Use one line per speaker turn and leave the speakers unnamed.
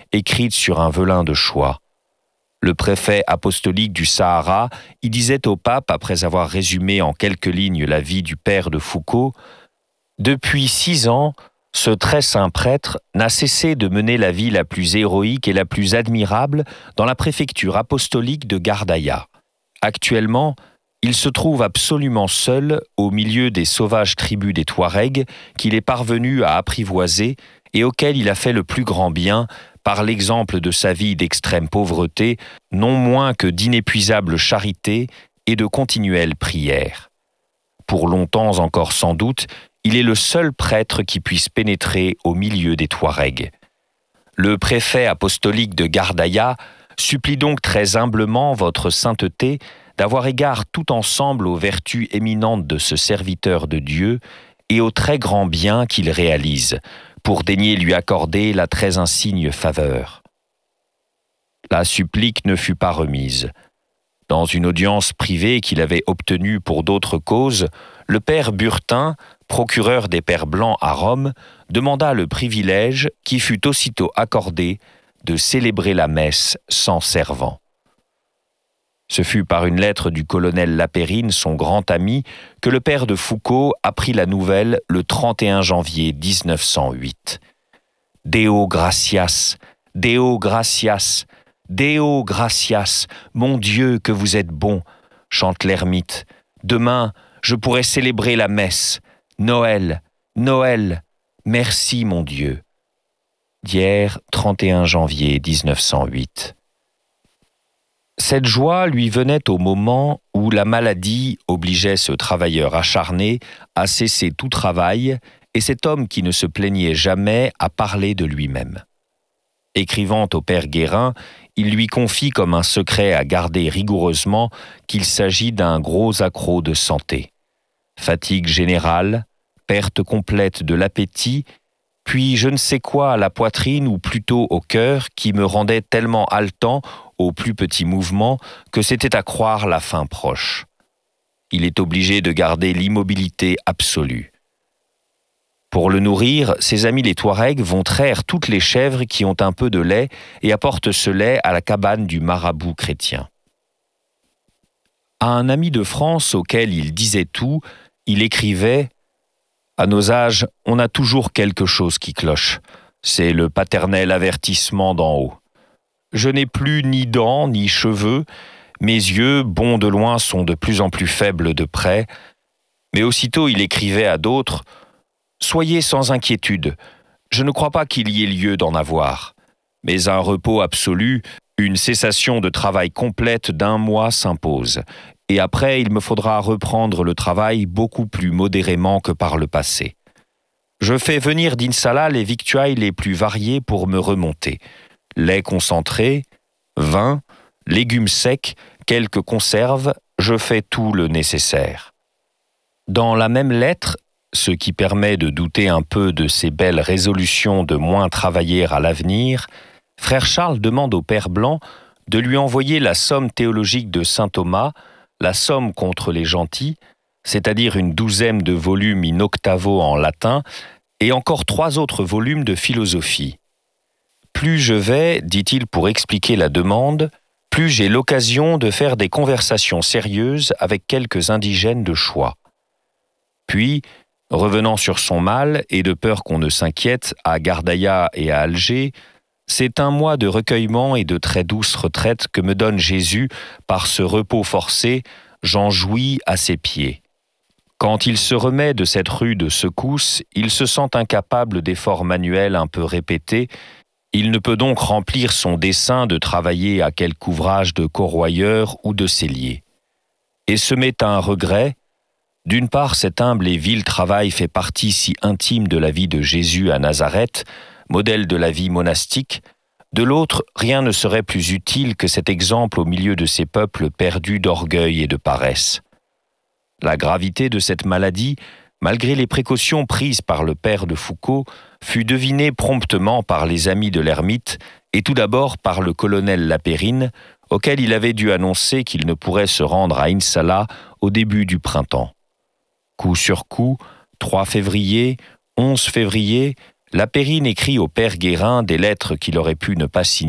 écrites sur un velin de soie. Le préfet apostolique du Sahara y disait au pape, après avoir résumé en quelques lignes la vie du père de Foucault, « Depuis 6 ans, ce très saint prêtre n'a cessé de mener la vie la plus héroïque et la plus admirable dans la préfecture apostolique de Gardaïa. Actuellement, il se trouve absolument seul au milieu des sauvages tribus des Touaregs qu'il est parvenu à apprivoiser et auxquels il a fait le plus grand bien par l'exemple de sa vie d'extrême pauvreté, non moins que d'inépuisable charité et de continuelle prière. Pour longtemps encore sans doute, il est le seul prêtre qui puisse pénétrer au milieu des Touaregs. Le préfet apostolique de Gardaïa supplie donc très humblement votre sainteté d'avoir égard tout ensemble aux vertus éminentes de ce serviteur de Dieu et aux très grands biens qu'il réalise, pour daigner lui accorder la très insigne faveur. » La supplique ne fut pas remise. Dans une audience privée qu'il avait obtenue pour d'autres causes, le père Burtin, procureur des Pères Blancs à Rome, demanda le privilège, qui fut aussitôt accordé, de célébrer la messe sans servant. Ce fut par une lettre du colonel Lapérine, son grand ami, que le père de Foucault apprit la nouvelle le 31 janvier 1908. « Deo gratias, Deo gratias, Deo gratias, mon Dieu que vous êtes bon !» chante l'ermite. « Demain, je pourrai célébrer la messe. Noël, Noël, merci mon Dieu. » D'hier, 31 janvier 1908. Cette joie lui venait au moment où la maladie obligeait ce travailleur acharné à cesser tout travail et cet homme qui ne se plaignait jamais à parler de lui-même. Écrivant au père Guérin, il lui confie comme un secret à garder rigoureusement qu'il s'agit d'un gros accroc de santé. Fatigue générale, perte complète de l'appétit, puis je ne sais quoi à la poitrine ou plutôt au cœur qui me rendait tellement haletant au plus petit mouvement que c'était à croire la fin proche. Il est obligé de garder l'immobilité absolue. Pour le nourrir, ses amis les Touaregs vont traire toutes les chèvres qui ont un peu de lait et apportent ce lait à la cabane du marabout chrétien. À un ami de France auquel il disait tout, il écrivait « À nos âges, on a toujours quelque chose qui cloche. C'est le paternel avertissement d'en haut. Je n'ai plus ni dents ni cheveux, mes yeux, bons de loin, sont de plus en plus faibles de près. » Mais aussitôt il écrivait à d'autres « Soyez sans inquiétude, je ne crois pas qu'il y ait lieu d'en avoir. Mais un repos absolu, une cessation de travail complète d'1 mois s'impose. Et après, il me faudra reprendre le travail beaucoup plus modérément que par le passé. Je fais venir d'Insallah les victuailles les plus variées pour me remonter. Lait concentré, vin, légumes secs, quelques conserves, je fais tout le nécessaire. » Dans la même lettre, ce qui permet de douter un peu de ses belles résolutions de moins travailler à l'avenir, frère Charles demande au Père Blanc de lui envoyer la somme théologique de saint Thomas, la somme contre les gentils, c'est-à-dire une 12aine de volumes in octavo en latin, et encore 3 autres volumes de philosophie. Plus je vais, dit-il pour expliquer la demande, plus j'ai l'occasion de faire des conversations sérieuses avec quelques indigènes de choix. Puis, revenant sur son mal, et de peur qu'on ne s'inquiète, à Gardaïa et à Alger, c'est 1 mois de recueillement et de très douce retraite que me donne Jésus par ce repos forcé, j'en jouis à ses pieds. Quand il se remet de cette rude secousse, il se sent incapable d'efforts manuels un peu répétés, il ne peut donc remplir son dessein de travailler à quelque ouvrage de corroyeur ou de sellier. Et se met un regret. D'une part, cet humble et vil travail fait partie si intime de la vie de Jésus à Nazareth, modèle de la vie monastique. De l'autre, rien ne serait plus utile que cet exemple au milieu de ces peuples perdus d'orgueil et de paresse. La gravité de cette maladie, malgré les précautions prises par le père de Foucault, fut devinée promptement par les amis de l'ermite et tout d'abord par le colonel Lapérine, auquel il avait dû annoncer qu'il ne pourrait se rendre à Insallah au début du printemps. Coup sur coup, 3 février, 11 février, La Périne écrit au père Guérin des lettres qu'il aurait pu ne pas signer.